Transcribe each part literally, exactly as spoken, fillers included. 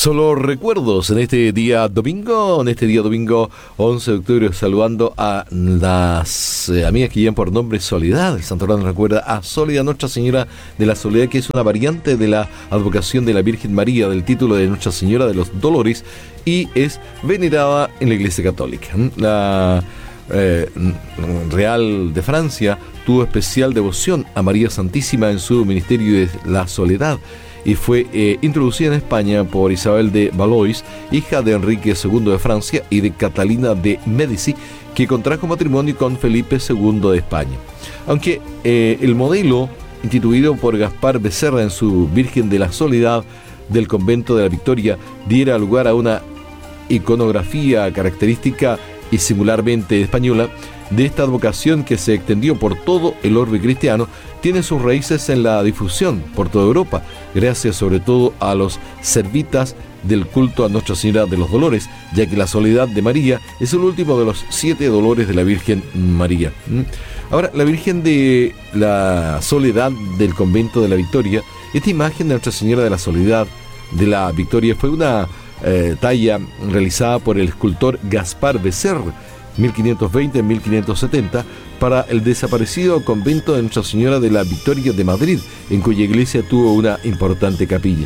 Solo recuerdos en este día domingo, en este día domingo once de octubre, saludando a las eh, amigas que llevan por nombre Soledad. El santoral nos recuerda a Soledad, Nuestra Señora de la Soledad, que es una variante de la advocación de la Virgen María, del título de Nuestra Señora de los Dolores, y es venerada en la Iglesia Católica. La eh, Real de Francia tuvo especial devoción a María Santísima en su ministerio de la Soledad, y fue eh, introducida en España por Isabel de Valois, hija de Enrique segundo de Francia y de Catalina de Médici, que contrajo matrimonio con Felipe segundo de España. Aunque eh, el modelo instituido por Gaspar Becerra en su Virgen de la Soledad del convento de la Victoria diera lugar a una iconografía característica y singularmente española de esta advocación que se extendió por todo el orbe cristiano, tiene sus raíces en la difusión por toda Europa, gracias sobre todo a los servitas del culto a Nuestra Señora de los Dolores, ya que la Soledad de María es el último de los siete dolores de la Virgen María. Ahora, la Virgen de la Soledad del convento de la Victoria, esta imagen de Nuestra Señora de la Soledad de la Victoria fue una eh, talla realizada por el escultor Gaspar Becerra, mil quinientos veinte a mil quinientos setenta, para el desaparecido convento de Nuestra Señora de la Victoria de Madrid, en cuya iglesia tuvo una importante capilla.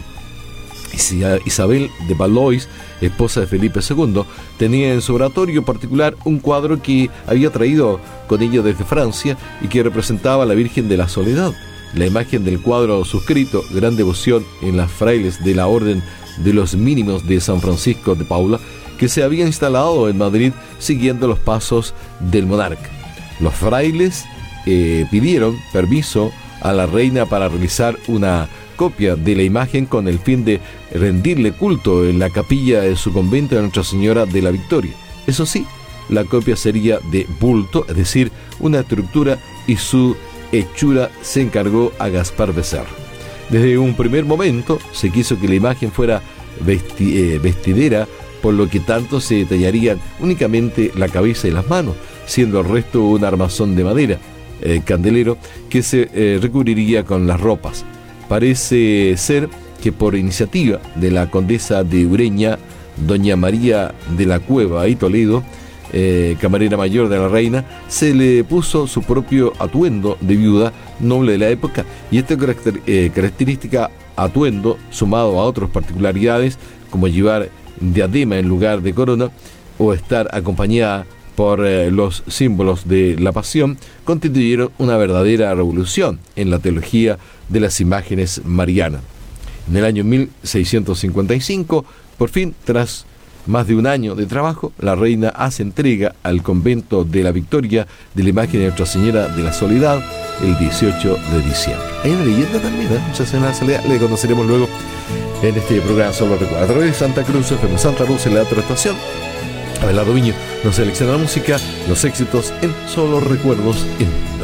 Isabel de Valois, esposa de Felipe segundo, tenía en su oratorio particular un cuadro que había traído con ella desde Francia y que representaba a la Virgen de la Soledad. La imagen del cuadro suscrito, Gran Devoción en las frailes de la Orden de los Mínimos de San Francisco de Paula, que se había instalado en Madrid siguiendo los pasos del monarca. Los frailes eh, pidieron permiso a la reina para realizar una copia de la imagen con el fin de rendirle culto en la capilla de su convento de Nuestra Señora de la Victoria. Eso sí, la copia sería de bulto, es decir, una estructura, y su hechura se encargó a Gaspar Becerra. Desde un primer momento se quiso que la imagen fuera vesti- eh, vestidera, por lo que tanto se detallarían únicamente la cabeza y las manos, siendo el resto un armazón de madera, eh, candelero, que se eh, recubriría con las ropas. Parece ser que por iniciativa de la condesa de Ureña, doña María de la Cueva y Toledo, eh, camarera mayor de la reina, se le puso su propio atuendo de viuda noble de la época, y esta caracter- eh, característica atuendo, sumado a otras particularidades como llevar diadema en lugar de corona o estar acompañada por eh, los símbolos de la pasión, constituyeron una verdadera revolución en la teología de las imágenes marianas. En el año mil seiscientos cincuenta y cinco, por fin, tras más de un año de trabajo, la reina hace entrega al convento de la Victoria de la imagen de Nuestra Señora de la Soledad el dieciocho de diciembre. Hay una leyenda también, ¿eh? Nuestra Señora de la Soledad, le conoceremos luego en este programa. Solo recuerda, a través de Santa Cruz, F M Santa Cruz, en la otra estación, Abelardo Viño nos selecciona la música, los éxitos en Solo Recuerdos en